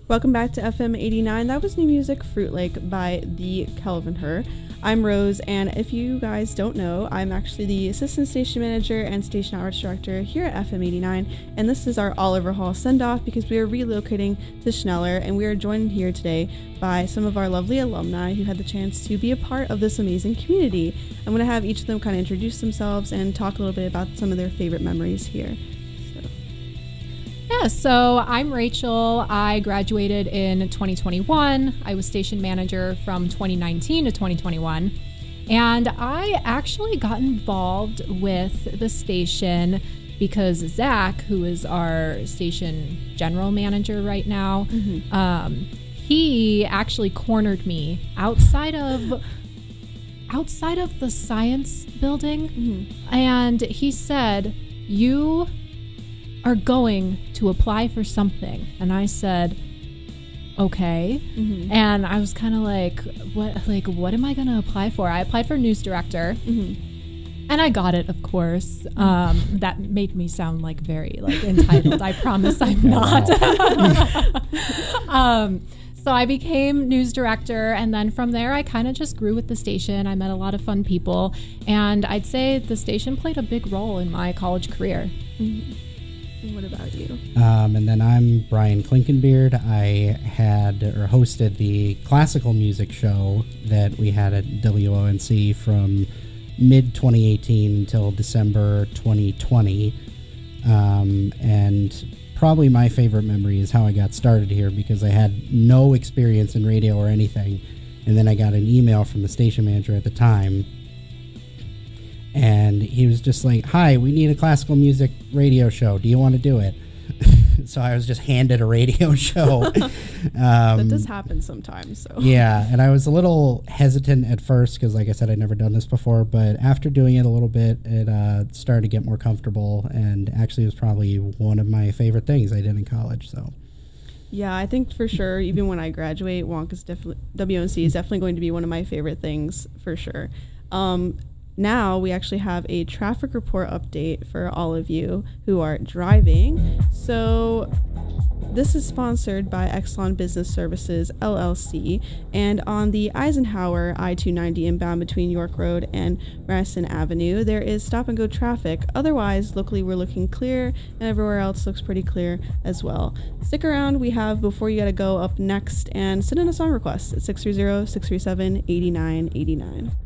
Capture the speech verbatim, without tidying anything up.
Welcome back to F M eighty-nine. That was new music, Fruit Lake by the Kelvin Her. I'm Rose, and if you guys don't know, I'm actually the assistant station manager and station outreach director here at F M eighty-nine, and this is our Oliver Hall send-off because we are relocating to Schneller, and we are joined here today by some of our lovely alumni who had the chance to be a part of this amazing community. I'm going to have each of them kind of introduce themselves and talk a little bit about some of their favorite memories here. Yeah, so I'm Rachel. I graduated in twenty twenty-one. I was station manager from twenty nineteen to twenty twenty-one. And I actually got involved with the station because Zach, who is our station general manager right now, mm-hmm. um, he actually cornered me outside of outside of the science building. Mm-hmm. And he said, you are going to apply for something. And I said, okay. Mm-hmm. And I was kind of like, what, like, what am I going to apply for? I applied for news director. Mm-hmm. And I got it, of course. Um, that made me sound like very like entitled. I promise I'm not. um, so I became news director. And then from there, I kind of just grew with the station. I met a lot of fun people. And I'd say the station played a big role in my college career. Mm-hmm. What about you? Um, and then I'm Brian Klinkenbeard. I had or hosted the classical music show that we had at W O N C from mid twenty eighteen until December twenty twenty. Um, and probably my favorite memory is how I got started here because I had no experience in radio or anything. And then I got an email from the station manager at the time. And he was just like, hi, we need a classical music radio show. Do you want to do it? So I was just handed a radio show. um, that does happen sometimes. So yeah, and I was a little hesitant at first because, like I said, I'd never done this before. But after doing it a little bit, it uh, started to get more comfortable. And actually, it was probably one of my favorite things I did in college. So yeah, I think for sure, even when I graduate, Wonka's definitely W O N C is definitely going to be one of my favorite things for sure. Um, Now we actually have a traffic report update for all of you who are driving. So this is sponsored by Exelon Business Services, L L C. And on the Eisenhower I two ninety inbound between York Road and Madison Avenue, there is stop and go traffic. Otherwise, locally we're looking clear and everywhere else looks pretty clear as well. Stick around. We have Before You Gotta Go up next, and send in a song request at six three zero, six three seven, eight nine eight nine.